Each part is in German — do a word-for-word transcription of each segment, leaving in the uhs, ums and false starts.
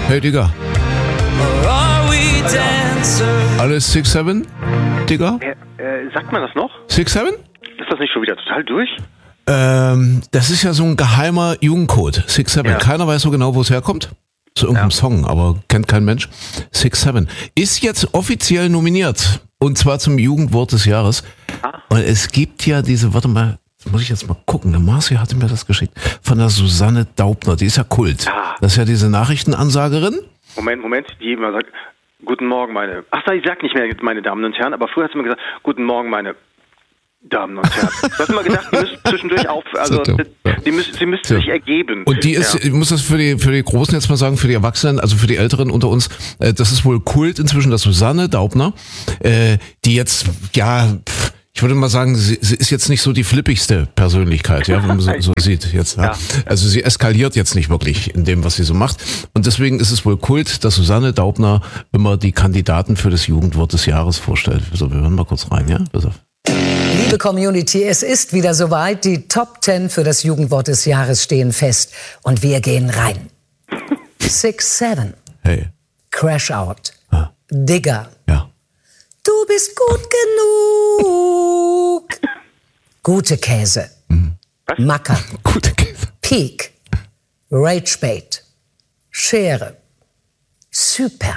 Hey, Digga. Alles six seven, Digga? Äh, äh, sagt man das noch? six seven? Ist das nicht schon wieder total durch? Ähm, das ist ja so ein geheimer Jugendcode. six seven. Ja. Keiner weiß so genau, wo es herkommt. Zu irgendeinem Ja. Song, aber kennt kein Mensch. six seven. Ist jetzt offiziell nominiert. Und zwar zum Jugendwort des Jahres. Ah. Und es gibt ja diese, warte mal, muss ich jetzt mal gucken. Der Marci hatte mir das geschickt. Von der Susanne Daubner. Die ist ja Kult. Ja. Das ist ja diese Nachrichtenansagerin. Moment, Moment, die immer sagt, guten Morgen, meine... Ach, ich sag nicht mehr, meine Damen und Herren, aber früher hat sie immer gesagt, guten Morgen, meine Damen und Herren. Du hast immer gedacht, die müssen zwischendurch auf... Also, So, ja. die müssen, sie müssten Ja. sich ergeben. Und die ist, Ja. ich muss das für die, für die Großen jetzt mal sagen, für die Erwachsenen, also für die Älteren unter uns, äh, das ist wohl Kult inzwischen, dass Susanne Daubner, äh, die jetzt, ja, pff, ich würde mal sagen, sie, sie ist jetzt nicht so die flippigste Persönlichkeit, ja, wenn man so, so sieht jetzt. Ja. Ja. Also sie eskaliert jetzt nicht wirklich in dem, was sie so macht. Und deswegen ist es wohl Kult, dass Susanne Daubner immer die Kandidaten für das Jugendwort des Jahres vorstellt. So, wir hören mal kurz rein, ja? Pass auf. Liebe Community, es ist wieder soweit. Die Top Ten für das Jugendwort des Jahres stehen fest. Und wir gehen rein. six seven. Hey. Crash Out. Ah. Digger. Ja. Du bist gut genug. Gute Käse. Macker. Gute Käse. Peak. Ragebait. Schere. Super.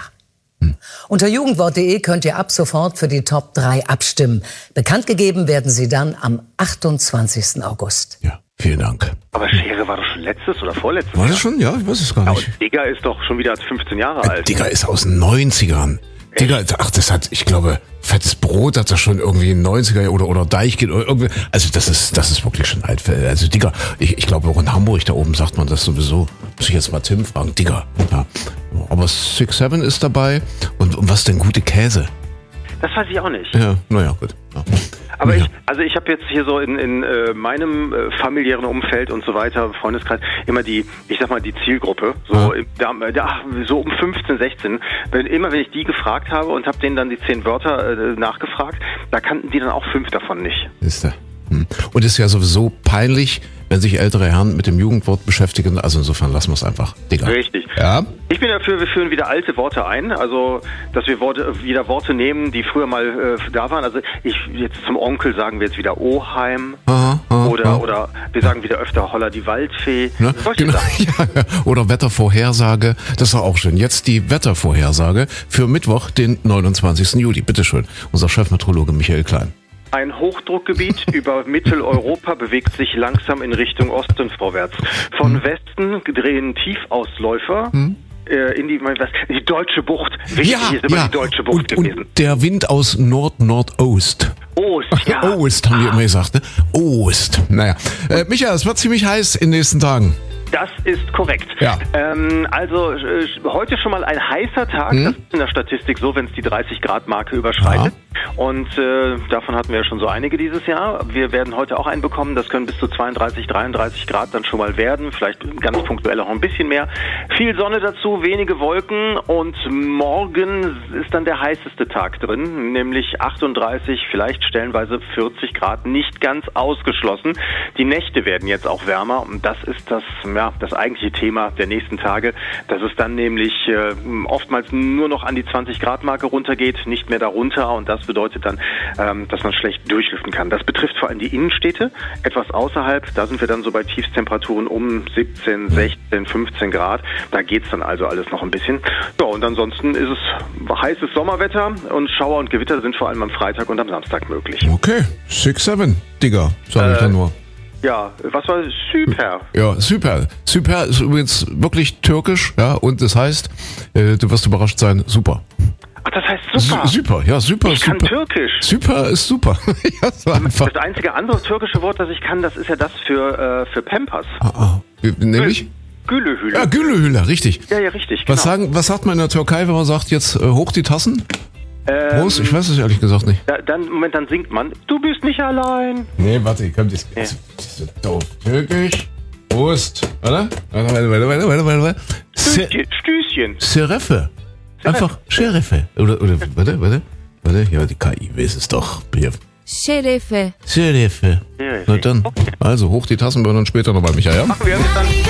Unter jugendwort punkt de könnt ihr ab sofort für die Top drei abstimmen. Bekannt gegeben werden sie dann am achtundzwanzigsten August. Ja, vielen Dank. Aber Schere war doch schon letztes oder vorletztes War Jahr. das schon? Ja, ich weiß es gar Ja, nicht. und Digga ist doch schon wieder fünfzehn Jahre alt. Digga ist aus den neunzigern. Digga, ach, das hat, ich glaube, Fettes Brot hat das schon irgendwie in den neunziger oder, oder Deichkind oder irgendwie. Also das ist, das ist wirklich schon alt. Also Digga, ich, ich glaube auch in Hamburg da oben sagt man das sowieso. Muss ich jetzt mal Tim fragen. Digga, ja. Aber six seven ist dabei. Und, und was denn gute Käse? Das weiß ich auch nicht. Ja, naja, gut. Ja. Aber ja. ich, also ich habe jetzt hier so in, in äh, meinem äh, familiären Umfeld und so weiter, Freundeskreis, immer die, ich sag mal, die Zielgruppe, so, Ja. im- da, da, so um fünfzehn, sechzehn, wenn, immer wenn ich die gefragt habe und habe denen dann die zehn Wörter äh, nachgefragt, da kannten die dann auch fünf davon nicht. Ist der. Hm. Und ist ja sowieso peinlich, wenn sich ältere Herren mit dem Jugendwort beschäftigen. Also insofern lassen wir es einfach. Digga. Richtig. Ja. Ich bin dafür, wir führen wieder alte Worte ein, also dass wir Worte, wieder Worte nehmen, die früher mal äh, da waren. Also ich jetzt zum Onkel sagen wir jetzt wieder Oheim Aha, aha, oder aha. oder wir sagen wieder öfter Holla die Waldfee. Ne? Solche Genau. Sachen. Ja, ja. Oder Wettervorhersage, das war auch schön. Jetzt die Wettervorhersage für Mittwoch, den neunundzwanzigsten Juli. Bitteschön, unser Chefmeteorologe Michael Klein. Ein Hochdruckgebiet über Mitteleuropa bewegt sich langsam in Richtung Osten vorwärts. Von Hm. Westen drehen Tiefausläufer äh, in die, mein, was, die Deutsche Bucht. Wichtig ist immer die Deutsche Bucht und, gewesen. und der Wind aus Nord-Nordost. Ost, ja. Ost haben wir immer gesagt, ne? Ost. Naja. Äh, Michael, es wird ziemlich heiß in den nächsten Tagen. Das ist korrekt. Ja. Ähm, also äh, heute schon mal ein heißer Tag. Mhm. Das ist in der Statistik so, wenn es die dreißig Grad Marke überschreitet. Und äh, davon hatten wir ja schon so einige dieses Jahr. Wir werden heute auch einen bekommen. Das können bis zu zweiunddreißig, dreiunddreißig Grad dann schon mal werden. Vielleicht ganz punktuell auch ein bisschen mehr. Viel Sonne dazu, wenige Wolken. Und morgen ist dann der heißeste Tag drin, nämlich achtunddreißig, vielleicht stellenweise vierzig Grad. Nicht ganz ausgeschlossen. Die Nächte werden jetzt auch wärmer. Und das ist das, ja, das eigentliche Thema der nächsten Tage. Dass es dann nämlich äh, oftmals nur noch an die zwanzig Grad Marke runtergeht, nicht mehr darunter. Und das bedeutet dann, ähm, dass man schlecht durchlüften kann. Das betrifft vor allem die Innenstädte. Etwas außerhalb, da sind wir dann so bei Tiefstemperaturen um siebzehn, sechzehn, fünfzehn Grad. Da geht's dann also alles noch ein bisschen. Ja, und ansonsten ist es heißes Sommerwetter und Schauer und Gewitter sind vor allem am Freitag und am Samstag möglich. Okay, six seven, Digga, sage ich Äh, dann nur. Ja, was war super? Ja, super. Super ist übrigens wirklich türkisch, ja, und das heißt, äh, du wirst überrascht sein, super. Ach, das heißt super. Su- Super, ja, super, Ich kann super. Türkisch. Super ist super. Ja, so einfach. Das einzige andere türkische Wort, das ich kann, das ist ja das für, äh, für Pampers. Ah, ah. Wie- Nämlich? Gülehüle. Ja, Güllehüller, richtig. Ja, ja, richtig. Was, genau. sagen, was sagt man in der Türkei, wenn man sagt, jetzt äh, hoch die Tassen? Ähm, Prost? Ich weiß es ehrlich gesagt nicht. Da, dann, Moment, dann singt man, du bist nicht allein. Nee, warte, ich komm, das, Ja. das ist so doof. Türkisch, Prost. Warte, warte, warte, warte, warte, warte, warte. Se- Stüßchen. Stüßchen. Sereffe. Einfach Sereffe. Oder, oder, warte, warte, warte, ja, die K I weiß es doch. Hier. Şerefe. Sereffe. Sereffe. Na dann, Okay. also hoch die Tassen, wir hören uns später nochmal, Michael, ja? Machen wir bis dann.